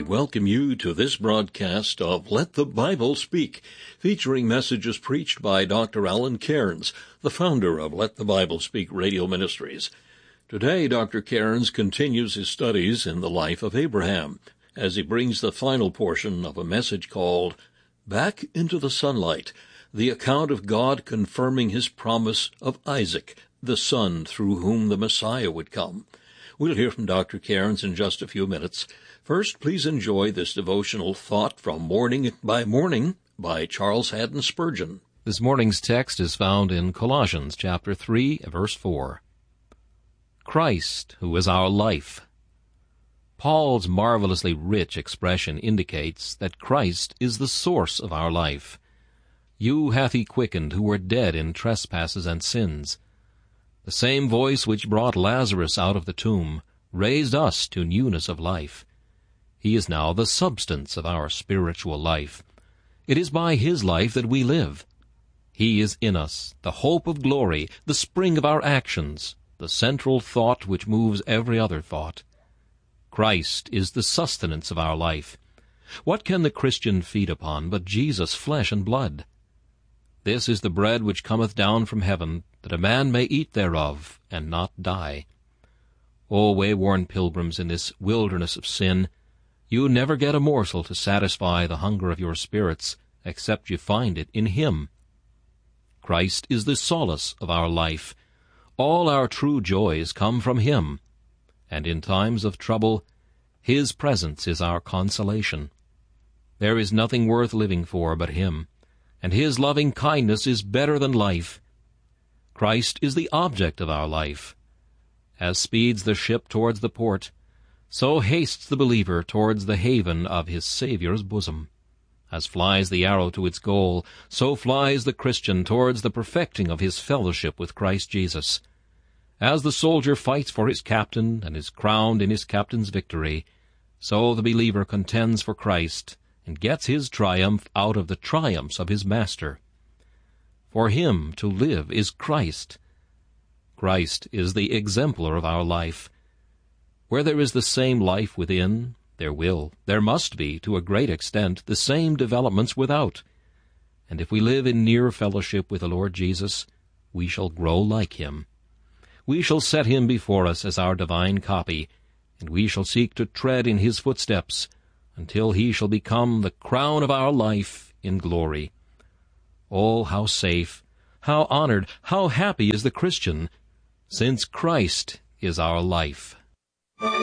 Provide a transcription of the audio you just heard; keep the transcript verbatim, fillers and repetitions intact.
welcome you to this broadcast of Let the Bible Speak, featuring messages preached by Doctor Alan Cairns, the founder of Let the Bible Speak Radio Ministries. Today, Doctor Cairns continues his studies in the life of Abraham, as he brings the final portion of a message called Back into the Sunlight, the account of God confirming his promise of Isaac, the son through whom the Messiah would come. We'll hear from Doctor Cairns in just a few minutes. First, please enjoy this devotional thought from Morning by Morning by Charles Haddon Spurgeon. This morning's text is found in Colossians chapter three, verse four. Christ, who is our life. Paul's marvelously rich expression indicates that Christ is the source of our life. You hath he quickened who were dead in trespasses and sins. The same voice which brought Lazarus out of the tomb raised us to newness of life. He is now the substance of our spiritual life. It is by his life that we live. He is in us, the hope of glory, the spring of our actions, the central thought which moves every other thought. Christ is the sustenance of our life. What can the Christian feed upon but Jesus' flesh and blood? This is the bread which cometh down from heaven, that a man may eat thereof, and not die. O wayworn pilgrims in this wilderness of sin, you never get a morsel to satisfy the hunger of your spirits, except you find it in him. Christ is the solace of our life. All our true joys come from him, and in times of trouble, his presence is our consolation. There is nothing worth living for but him, and his loving kindness is better than life. Christ is the object of our life. As speeds the ship towards the port, so hastes the believer towards the haven of his Saviour's bosom. As flies the arrow to its goal, so flies the Christian towards the perfecting of his fellowship with Christ Jesus. As the soldier fights for his captain and is crowned in his captain's victory, so the believer contends for Christ and gets his triumph out of the triumphs of his Master. For him to live is Christ. Christ is the exemplar of our life. Where there is the same life within, there will, there must be, to a great extent, the same developments without. And if we live in near fellowship with the Lord Jesus, we shall grow like him. We shall set him before us as our divine copy, and we shall seek to tread in his footsteps, until he shall become the crown of our life in glory. Oh, how safe, how honored, how happy is the Christian, since Christ is our life.